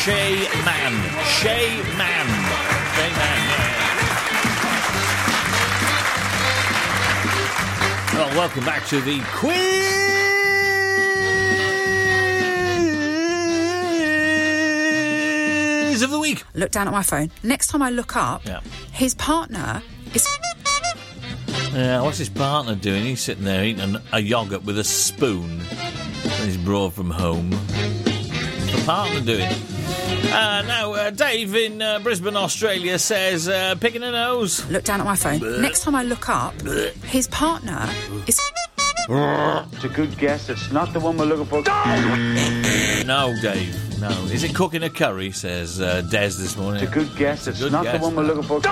Shay Man. Shay Man, yeah. Well, welcome back to the quiz of the week. Look down at my phone. Next time I look up, his partner is... Yeah, what's his partner doing? He's sitting there eating a yoghurt with a spoon that he's brought from home. What's the partner doing? Now, Dave in Brisbane, Australia says, picking a nose. Look down at my phone. Next time I look up, his partner is... It's a good guess. It's not the one we're looking for. No, Dave. No. Is it cooking a curry, says Des this morning. It's a good guess. It's not the one we're looking for.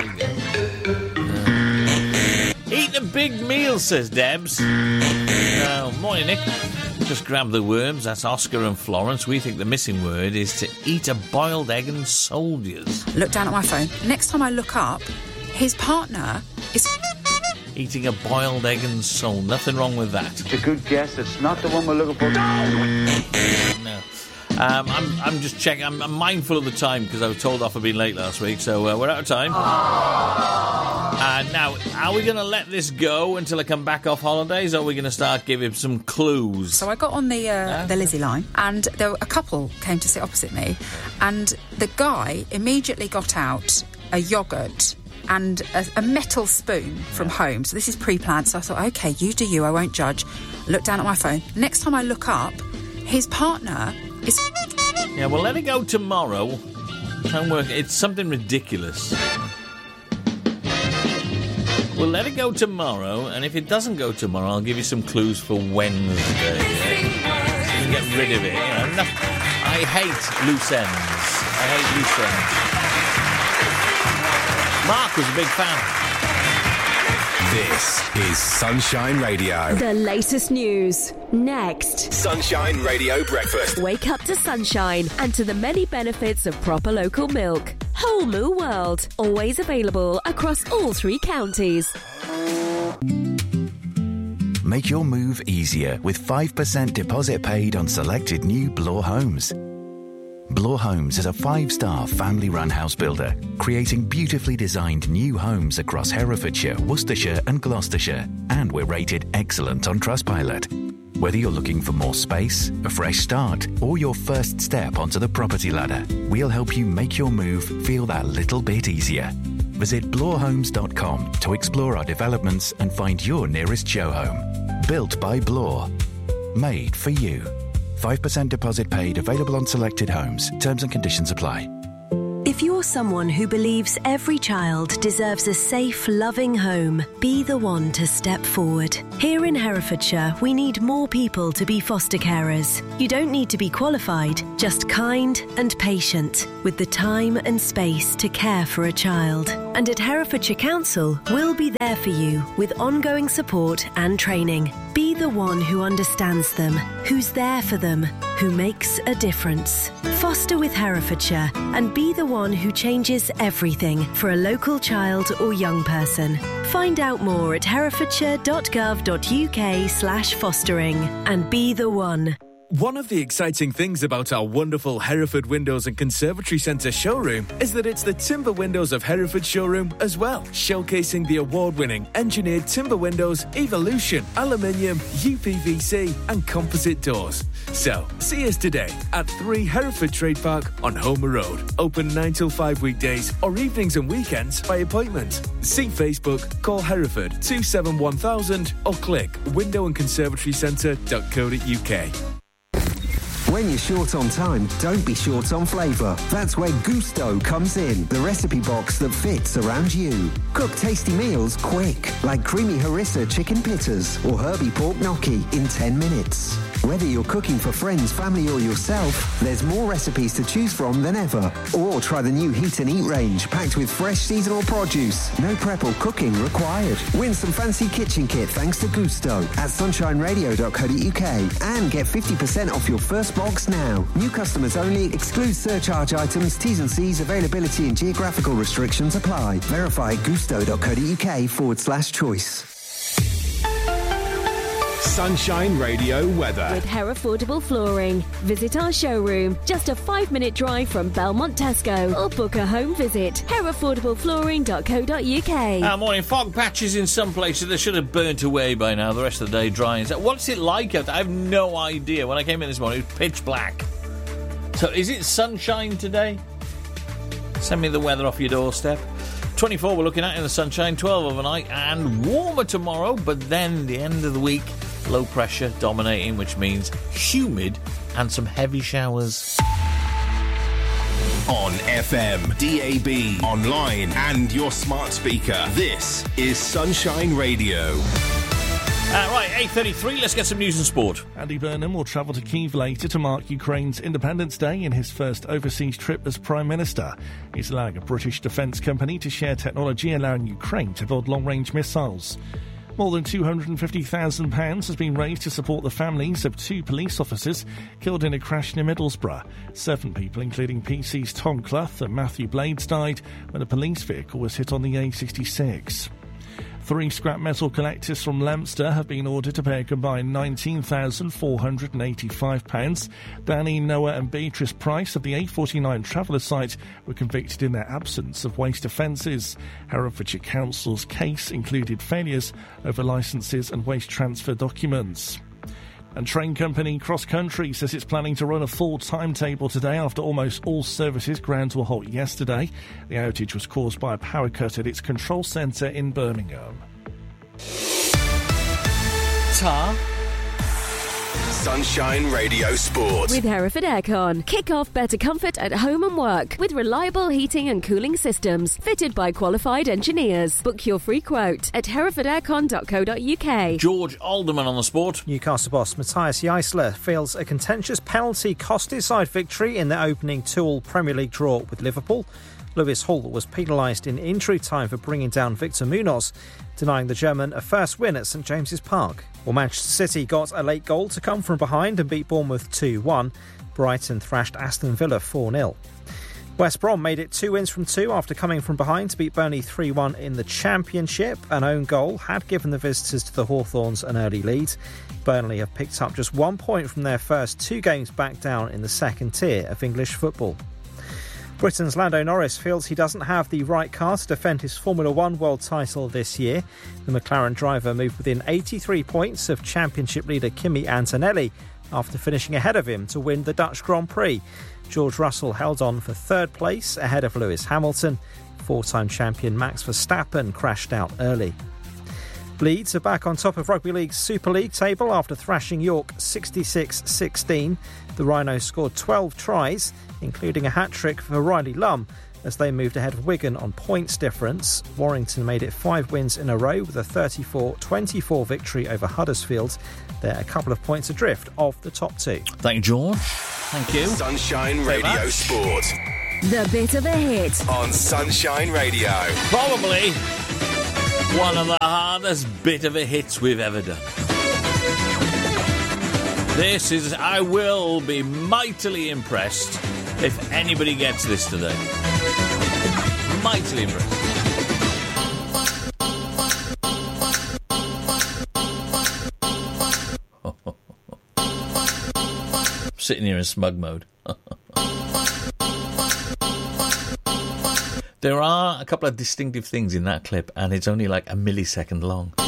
Eating a big meal, says Debs. No, morning, Nick. Just grab the worms. That's Oscar and Florence. We think the missing word is to eat a boiled egg and soldiers. Look down at my phone. Next time I look up, his partner is... Eating a boiled egg and soul. Nothing wrong with that. It's a good guess. It's not the one we're looking for. No. I'm just checking. I'm mindful of the time because I was told off for being late last week, so we're out of time. Now, are we going to let this go until I come back off holidays, or are we going to start giving some clues? So I got on the Lizzie line, and there were a couple came to sit opposite me, and the guy immediately got out a yoghurt and a metal spoon from home. So this is pre-planned. So I thought, OK, you do you, I won't judge. Look down at my phone. Next time I look up, his partner is... Yeah, we'll let it go tomorrow. Homework, it's something ridiculous. We'll let it go tomorrow, and if it doesn't go tomorrow, I'll give you some clues for Wednesday. So you can get rid of it. You know, I hate loose ends. Mark was a big fan. This is Sunshine Radio. The latest news. Next. Sunshine Radio Breakfast. Wake up to sunshine and to the many benefits of proper local milk. Whole Moo World. Always available across all 3 counties. Make your move easier with 5% deposit paid on selected new Bloor homes. Bloor Homes is a 5-star family-run house builder, creating beautifully designed new homes across Herefordshire, Worcestershire and Gloucestershire, and we're rated excellent on Trustpilot. Whether you're looking for more space, a fresh start, or your first step onto the property ladder, we'll help you make your move feel that little bit easier. Visit bloorhomes.com to explore our developments and find your nearest show home. Built by Bloor. Made for you. 5% deposit paid, available on selected homes. Terms and conditions apply. If you're someone who believes every child deserves a safe, loving home, be the one to step forward. Here in Herefordshire, we need more people to be foster carers. You don't need to be qualified, just kind and patient, with the time and space to care for a child. And at Herefordshire Council, we'll be there for you with ongoing support and training. Be the one who understands them, who's there for them, who makes a difference. Foster with Herefordshire and be the one who changes everything for a local child or young person. Find out more at herefordshire.gov.uk/fostering and be the one. One of the exciting things about our wonderful Hereford Windows and Conservatory Centre showroom is that it's the Timber Windows of Hereford showroom as well, showcasing the award-winning engineered timber windows, Evolution, aluminium, UPVC and composite doors. So, see us today at 3 Hereford Trade Park on Homer Road. Open 9 till 5 weekdays or evenings and weekends by appointment. See Facebook, call Hereford 271,000 or click windowandconservatorycentre.co.uk. When you're short on time, don't be short on flavour. That's where Gusto comes in, the recipe box that fits around you. Cook tasty meals quick, like creamy harissa chicken pittas or herby pork gnocchi in 10 minutes. Whether you're cooking for friends, family or yourself, there's more recipes to choose from than ever. Or try the new Heat and Eat range, packed with fresh seasonal produce. No prep or cooking required. Win some fancy kitchen kit thanks to Gusto at sunshine-radio.co.uk and get 50% off your first box now. New customers only. Excludes surcharge items. T's and C's, availability and geographical restrictions apply. Verify gusto.co.uk/choice. Sunshine Radio weather. With Herefordable Flooring. Visit our showroom, just a 5-minute drive from Belmont Tesco, or book a home visit. HereFordableFlooring.co.uk. Morning. Fog patches in some places. They should have burnt away by now. The rest of the day dry. What's it like out there? I have no idea. When I came in this morning, it was pitch black. So is it sunshine today? Send me the weather off your doorstep. 24 we're looking at in the sunshine, 12 overnight, and warmer tomorrow, but then the end of the week, low pressure dominating, which means humid and some heavy showers. On FM, DAB, online, and your smart speaker, this is Sunshine Radio. Right, 8:33, let's get some news and sport. Andy Burnham will travel to Kyiv later to mark Ukraine's Independence Day in his first overseas trip as Prime Minister. He's allowing a British defence company to share technology allowing Ukraine to build long-range missiles. More than £250,000 has been raised to support the families of 2 police officers killed in a crash near Middlesbrough. 7 people, including PC's Tom Clough and Matthew Blades, died when a police vehicle was hit on the A66. 3 scrap metal collectors from Leominster have been ordered to pay a combined £19,485. Danny, Noah and Beatrice Price of the A49 Traveller site were convicted in their absence of waste offences. Herefordshire Council's case included failures over licences and waste transfer documents. And train company Cross Country says it's planning to run a full timetable today after almost all services ground to a halt yesterday. The outage was caused by a power cut at its control centre in Birmingham. Sunshine Radio Sport. With Hereford Aircon. Kick off better comfort at home and work with reliable heating and cooling systems fitted by qualified engineers. Book your free quote at herefordaircon.co.uk. George Alderman on the sport. Newcastle boss Matthias Jaissler feels a contentious penalty cost his side victory in their opening 2-2 Premier League draw with Liverpool. Lewis Hall was penalised in injury time for bringing down Victor Munoz, denying the German a first win at St James's Park. Well, Manchester City got a late goal to come from behind and beat Bournemouth 2-1. Brighton thrashed Aston Villa 4-0. West Brom made it 2 wins from 2 after coming from behind to beat Burnley 3-1 in the Championship. An own goal had given the visitors to the Hawthorns an early lead. Burnley have picked up just 1 point from their first 2 games back down in the second tier of English football. Britain's Lando Norris feels he doesn't have the right car to defend his Formula 1 world title this year. The McLaren driver moved within 83 points of championship leader Kimi Antonelli after finishing ahead of him to win the Dutch Grand Prix. George Russell held on for 3rd place ahead of Lewis Hamilton. 4-time champion Max Verstappen crashed out early. Leeds are back on top of Rugby League's Super League table after thrashing York 66-16. The Rhinos scored 12 tries, including a hat-trick for Riley Lum, as they moved ahead of Wigan on points difference. Warrington made it 5 wins in a row with a 34-24 victory over Huddersfield. They're a couple of points adrift of the top 2. Thank you, George. Thank you. Sunshine Radio Sport. The bit of a hit. On Sunshine Radio. Probably one of the hardest bit of a hits we've ever done. This is I will be mightily impressed if anybody gets this today. Mightily impressed. Sitting here in smug mode. There are a couple of distinctive things in that clip, and it's only like a millisecond long.